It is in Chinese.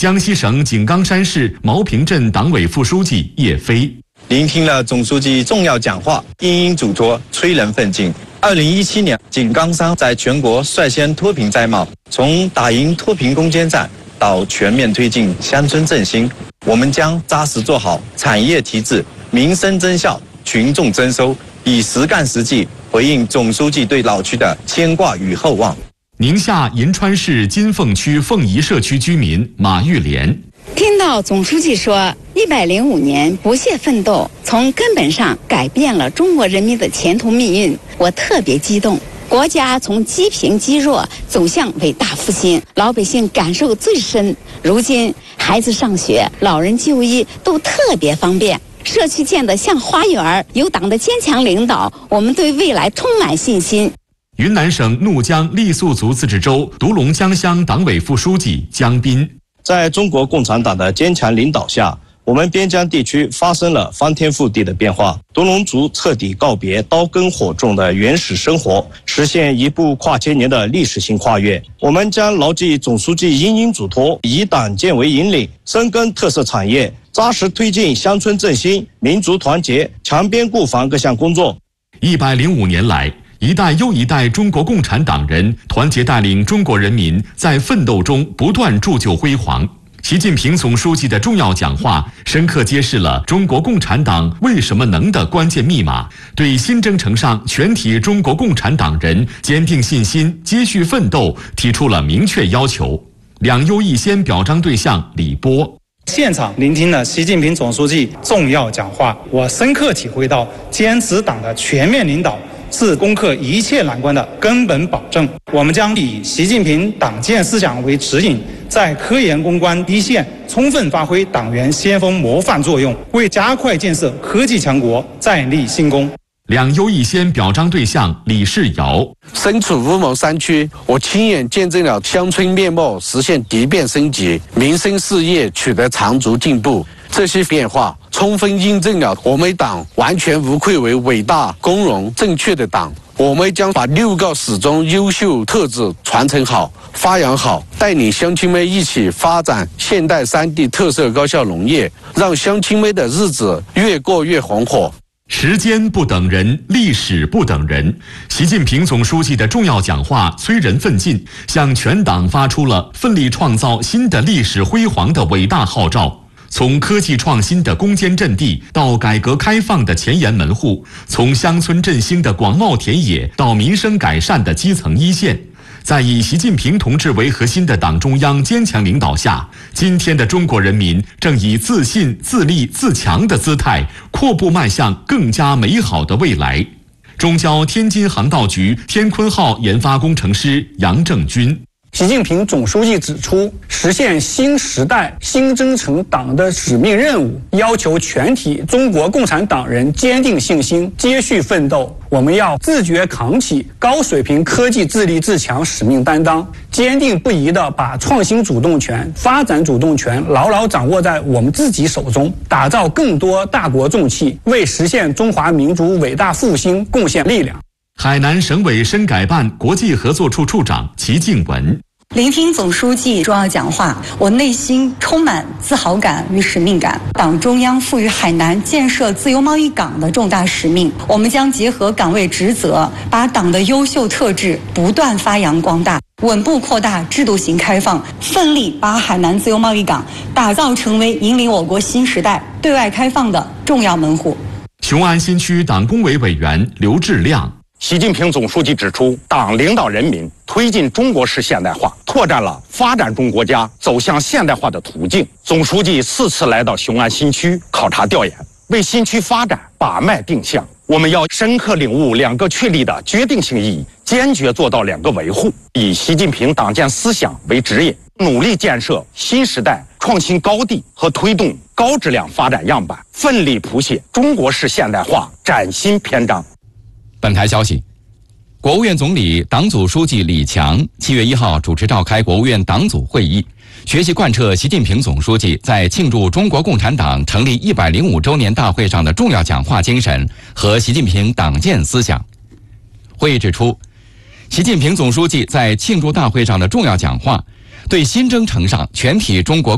江西省井冈山市毛坪镇党委副书记叶飞聆听了总书记重要讲话，殷殷嘱托，催人奋进。2017年，井冈山在全国率先脱贫摘帽，从打赢脱贫攻坚战到全面推进乡村振兴，我们将扎实做好产业提质、民生增效、群众增收，以实干实际回应总书记对老区的牵挂与厚望。 宁夏银川市金凤区凤仪社区居民马玉莲听到总书记说105年不懈奋斗，从根本上改变了中国人民的前途命运，我特别激动。国家从积贫积弱走向伟大复兴，老百姓感受最深。如今孩子上学、老人就医都特别方便，社区建得像花园，有党的坚强领导，我们对未来充满信心。 云南省怒江傈僳族自治州独龙江乡党委副书记江斌， 在中国共产党的坚强领导下，我们边疆地区发生了翻天覆地的变化，独龙族彻底告别刀耕火种的原始生活，实现一部跨千年的历史性跨越。我们将牢记总书记殷殷嘱托，以党建为引领，深耕特色产业，扎实推进乡村振兴、民族团结、强边固防各项工作。 105年来，一代又一代中国共产党人团结带领中国人民在奋斗中不断铸就辉煌。习近平总书记的重要讲话深刻揭示了中国共产党为什么能的关键密码，对新征程上全体中国共产党人坚定信心、继续奋斗提出了明确要求。两优一先表彰对象李波现场聆听了习近平总书记重要讲话，我深刻体会到坚持党的全面领导是攻克一切难关的根本保证。我们将以习近平党建思想为指引，在科研攻关一线充分发挥党员先锋模范作用，为加快建设科技强国再立新功。 两优一先表彰对象李世尧， 身处乌蒙山区，我亲眼见证了乡村面貌实现蝶变升级，民生事业取得长足进步。这些变化充分印证了我们党完全无愧为伟大、光荣、正确的党。我们将把6个始终优秀特质传承好、发扬好，带领乡亲们一起发展现代3地特色高效农业，让乡亲们的日子越过越红火。 时间不等人，历史不等人。习近平总书记的重要讲话催人奋进，向全党发出了奋力创造新的历史辉煌的伟大号召。从科技创新的攻坚阵地到改革开放的前沿门户，从乡村振兴的广袤田野到民生改善的基层一线，在以习近平同志为核心的党中央坚强领导下，今天的中国人民正以自信、自立、自强的姿态阔步迈向更加美好的未来。中交天津航道局天鲲号研发工程师杨正军， 习近平总书记指出，实现新时代新征程党的使命任务，要求全体中国共产党人坚定信心，接续奋斗。我们要自觉扛起高水平科技自立自强使命担当，坚定不移地把创新主动权、发展主动权牢牢掌握在我们自己手中，打造更多大国重器，为实现中华民族伟大复兴贡献力量。 海南省委深改办国际合作处处长齐静文， 聆听总书记重要讲话，我内心充满自豪感与使命感。党中央赋予海南建设自由贸易港的重大使命，我们将结合岗位职责，把党的优秀特质不断发扬光大，稳步扩大制度型开放，奋力把海南自由贸易港打造成为引领我国新时代对外开放的重要门户。 雄安新区党工委委员刘志亮， 习近平总书记指出，党领导人民推进中国式现代化，拓展了发展中国家走向现代化的途径。总书记4次来到雄安新区考察调研，为新区发展把脉定向。我们要深刻领悟2个确立的决定性意义，坚决做到2个维护，以习近平党建思想为指引，努力建设新时代创新高地和推动高质量发展样板，奋力谱写中国式现代化崭新篇章。 本台消息，国务院总理、党组书记李强7月1号主持召开国务院党组会议，学习贯彻习近平总书记在庆祝中国共产党成立105周年大会上的重要讲话精神和习近平党建思想。会议指出，习近平总书记在庆祝大会上的重要讲话，对新征程上全体中国